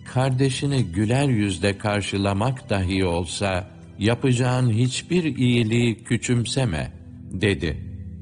kardeşini güler yüzle karşılamak dahi olsa, yapacağın hiçbir iyiliği küçümseme, dedi.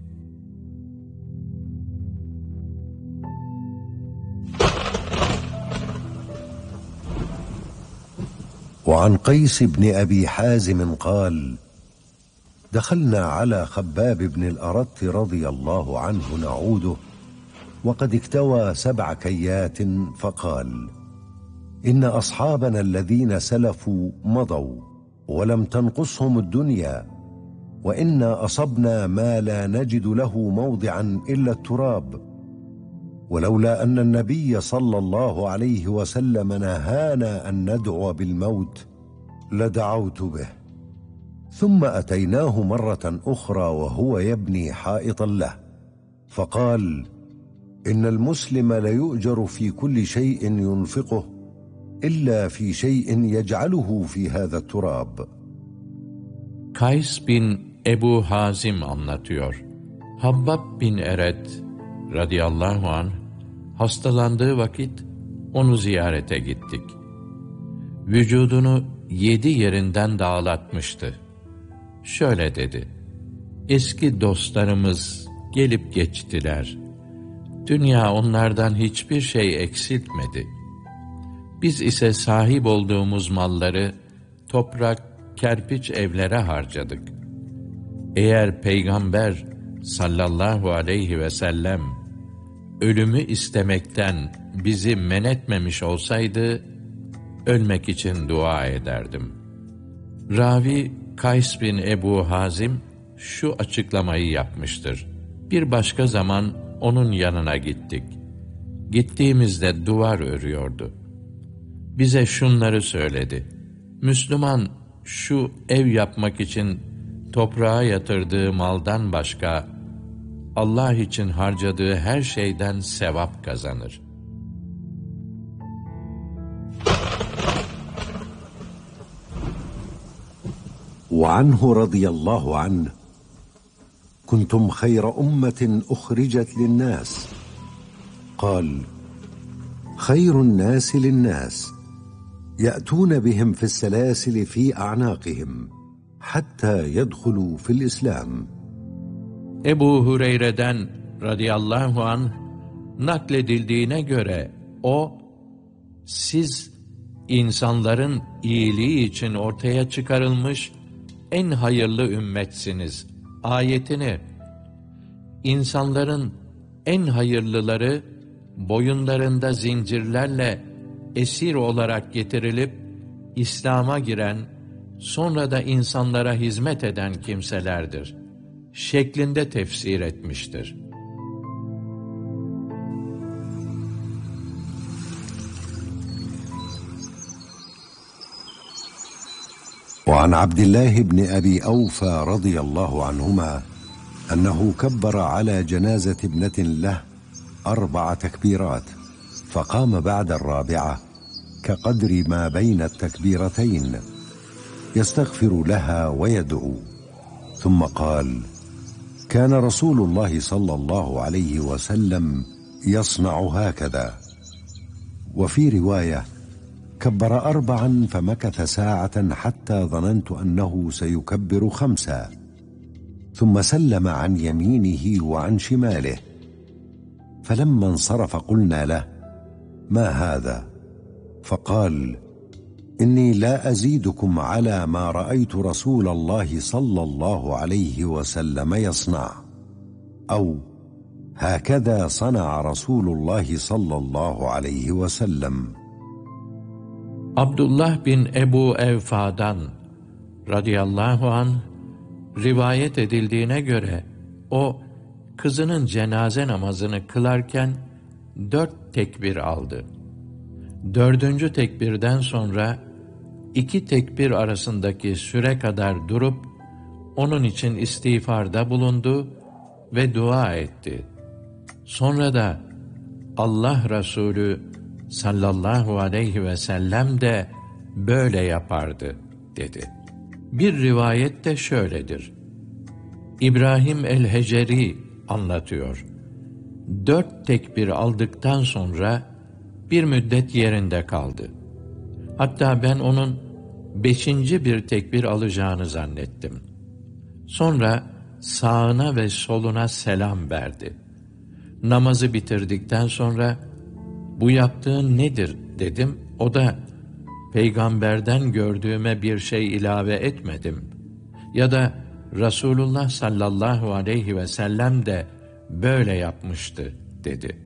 وعن قيس بن أبي حازم قال: دخلنا على خباب بن الأرت رضي الله عنه نعوده وقد اكتوى 7 كيات، فقال: إن أصحابنا الذين سلفوا مضوا ولم تنقصهم الدنيا، وإنا أصبنا ما لا نجد له موضعا إلا التراب، ولولا أن النبي صلى الله عليه وسلم نهانا أن ندعو بالموت لدعوت به. ثم أتيناه مرة أخرى وهو يبني حائطا له، فقال: إن المسلم ليؤجر في كل شيء ينفقه إلا في شيء يجعله في هذا التراب. Kays bin Ebu Hazim anlatıyor. Habbab bin Eret radıyallahu anh hastalandığı vakit onu ziyarete gittik. Vücudunu 7 yerinden dağlatmıştı. Şöyle dedi: eski dostlarımız gelip geçtiler. Dünya onlardan hiçbir şey eksiltmedi. Biz ise sahip olduğumuz malları toprak, kerpiç evlere harcadık. Eğer Peygamber sallallahu aleyhi ve sellem ölümü istemekten bizi men etmemiş olsaydı, ölmek için dua ederdim. Ravi Kays bin Ebu Hazim şu açıklamayı yapmıştır: bir başka zaman onun yanına gittik. Gittiğimizde duvar örüyordu. Bize şunları söyledi: Müslüman şu ev yapmak için toprağa yatırdığı maldan başka Allah için harcadığı her şeyden sevap kazanır. وعنه رضي الله عنه: كنتم خير أمة أخرجت للناس. قال: خير الناس للناس يأتون بهم في السلاسل في أعناقهم حتى يدخلوا في الإسلام. Ebu Hureyre'den radıyallahu anh nakledildiğine göre o, siz insanların iyiliği için ortaya çıkarılmış en hayırlı ümmetsiniz ayetini, insanların en hayırlıları boyunlarında zincirlerle esir olarak getirilip İslam'a giren, sonra da insanlara hizmet eden kimselerdir şeklinde tefsir etmiştir. وعن عبد الله بن أبي أوفى رضي الله عنهما أنه كبر على جنازة ابنة له 4 تكبيرات، فقام بعد الرابعة كقدر ما بين التكبيرتين يستغفر لها ويدعو، ثم قال: كان رسول الله صلى الله عليه وسلم يصنع هكذا. وفي رواية: كبر 4 فمكث ساعة حتى ظننت أنه سيكبر 5، ثم سلم عن يمينه وعن شماله، فلما انصرف قلنا له: ما هذا؟ فقال: إني لا أزيدكم على ما رأيت رسول الله صلى الله عليه وسلم يصنع، أو هكذا صنع رسول الله صلى الله عليه وسلم. Abdullah bin Ebu Evfa'dan radıyallahu anh rivayet edildiğine göre o, kızının cenaze namazını kılarken 4 tekbir aldı. 4. tekbirden sonra 2 tekbir arasındaki süre kadar durup onun için istiğfarda bulundu ve dua etti. Sonra da Allah Resulü sallallahu aleyhi ve sellem de böyle yapardı dedi. Bir rivayet de şöyledir: İbrahim el-Heceri anlatıyor. 4 tekbir aldıktan sonra bir müddet yerinde kaldı. Hatta ben onun 5. bir tekbir alacağını zannettim. Sonra sağına ve soluna selam verdi. Namazı bitirdikten sonra, "Bu yaptığın nedir?" dedim. O da, "Peygamberden gördüğüme bir şey ilave etmedim. Ya da Resulullah sallallahu aleyhi ve sellem de böyle yapmıştı," dedi.